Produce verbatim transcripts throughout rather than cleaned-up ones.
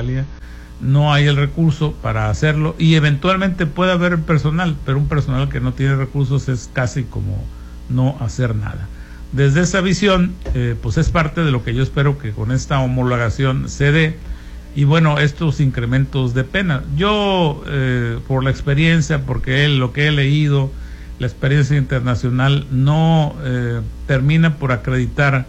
no hay el recurso para hacerlo y eventualmente puede haber personal, pero un personal que no tiene recursos es casi como no hacer nada. Desde esa visión, eh, pues es parte de lo que yo espero que con esta homologación se dé y bueno, estos incrementos de pena. Yo, eh, por la experiencia, porque él, lo que he leído, la experiencia internacional no eh, termina por acreditar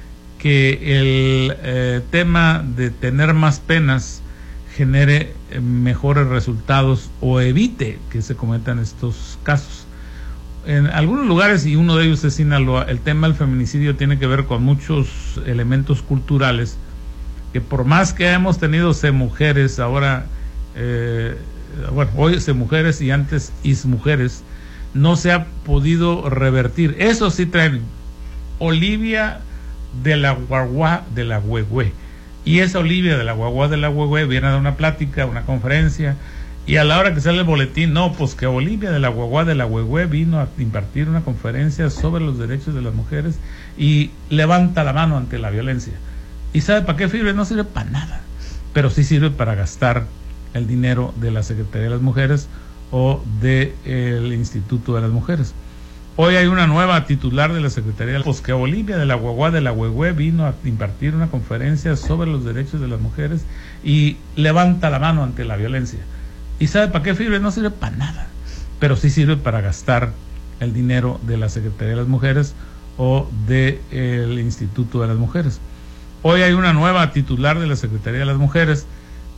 que el eh, tema de tener más penas genere eh, mejores resultados o evite que se cometan estos casos. En algunos lugares, y uno de ellos es Sinaloa, el tema del feminicidio tiene que ver con muchos elementos culturales que por más que hemos tenido C mujeres, ahora, eh, bueno, hoy C mujeres y antes is mujeres, no se ha podido revertir. Eso sí traen Olivia de la Guagua de la Huehue. Y esa Olivia de la Guagua de la Huehue viene a dar una plática, una conferencia, y a la hora que sale el boletín, no, pues que Olivia de la Guagua de la Huehue vino a impartir una conferencia sobre los derechos de las mujeres y levanta la mano ante la violencia. ¿Y sabe para qué sirve? No sirve para nada, pero sí sirve para gastar el dinero de la Secretaría de las Mujeres o del Instituto de las Mujeres. Hoy hay una nueva titular de la Secretaría, pues que Olivia de la Guagua de la Huehue vino a impartir una conferencia sobre los derechos de las mujeres y levanta la mano ante la violencia. ¿Y sabe para qué sirve? No sirve para nada, pero sí sirve para gastar el dinero de la Secretaría de las Mujeres o del Instituto de las Mujeres. Hoy hay una nueva titular de la Secretaría de las Mujeres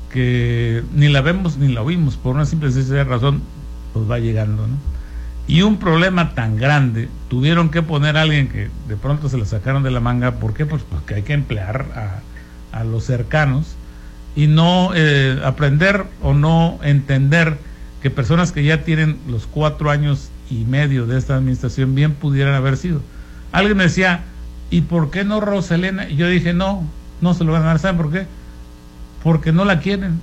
que ni la vemos ni la oímos, por una simple y sencilla razón, pues va llegando, ¿no? Y un problema tan grande, tuvieron que poner a alguien que de pronto se la sacaron de la manga. ¿Por qué? Pues porque hay que emplear a, a los cercanos y no eh, aprender o no entender que personas que ya tienen los cuatro años y medio de esta administración bien pudieran haber sido. Alguien me decía, ¿y por qué no Roselena? Y yo dije, no, no se lo van a dar. ¿Saben por qué? Porque no la quieren.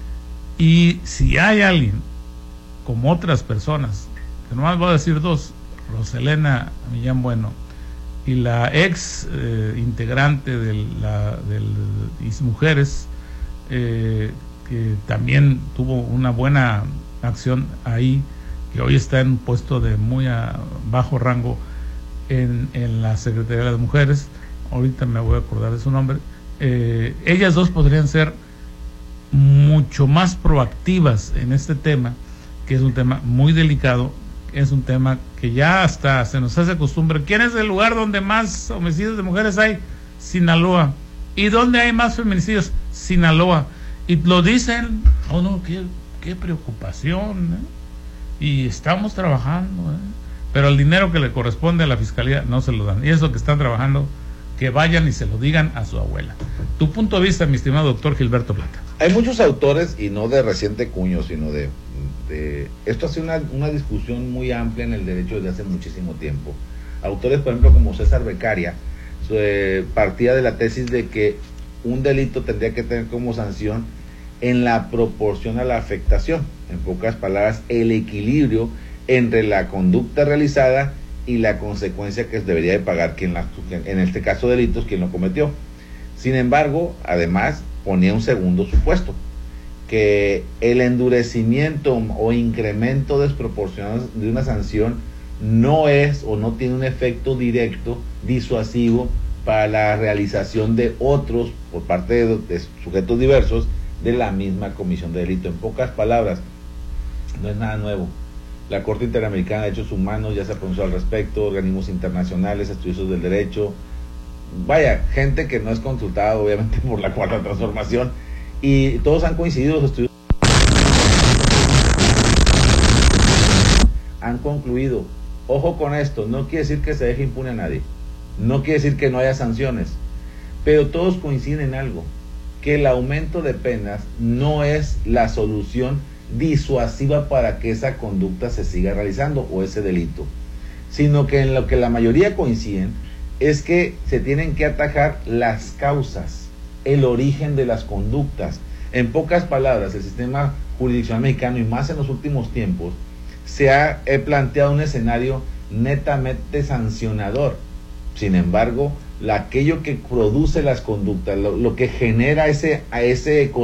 Y si hay alguien, como otras personas, que nomás voy a decir dos, Roselena Millán Bueno y la ex eh, integrante de la del Is Mujeres, eh, que también tuvo una buena acción ahí, que hoy está en un puesto de muy a bajo rango en, en la Secretaría de las Mujeres, ahorita me voy a acordar de su nombre, eh, ellas dos podrían ser mucho más proactivas en este tema, que es un tema muy delicado, es un tema que ya hasta se nos hace costumbre. ¿Quién es el lugar donde más homicidios de mujeres hay? Sinaloa. ¿Y dónde hay más feminicidios? Sinaloa. Y lo dicen, oh no, qué, qué preocupación, ¿eh? Y estamos trabajando, ¿eh? Pero el dinero que le corresponde a la fiscalía no se lo dan. Y eso que están trabajando, que vayan y se lo digan a su abuela. Tu punto de vista, mi estimado doctor Gilberto Plata. Hay muchos autores, y no de reciente cuño, sino de... de esto ha sido una, una discusión muy amplia en el derecho desde hace muchísimo tiempo. Autores, por ejemplo, como César Beccaria, eh, partía de la tesis de que un delito tendría que tener como sanción en la proporción a la afectación. En pocas palabras, el equilibrio entre la conducta realizada y la consecuencia que debería de pagar quien la, en este caso delitos, quien lo cometió. Sin embargo, además ponía un segundo supuesto, que el endurecimiento o incremento desproporcionado de una sanción no es o no tiene un efecto directo disuasivo para la realización de otros por parte de, de sujetos diversos de la misma comisión de delito. En pocas palabras, no es nada nuevo. La Corte Interamericana de Derechos Humanos ya se pronunció al respecto, organismos internacionales, estudiosos del derecho, vaya, gente que no es consultada obviamente por la Cuarta Transformación, y todos han coincidido, los estudios han concluido. Ojo con esto, no quiere decir que se deje impune a nadie, no quiere decir que no haya sanciones, pero todos coinciden en algo, que el aumento de penas no es la solución disuasiva para que esa conducta se siga realizando o ese delito, sino que en lo que la mayoría coinciden es que se tienen que atajar las causas, el origen de las conductas. En pocas palabras, el sistema jurisdiccional mexicano, y más en los últimos tiempos, se ha planteado un escenario netamente sancionador. Sin embargo, la, aquello que produce las conductas, lo, lo que genera ese, a ese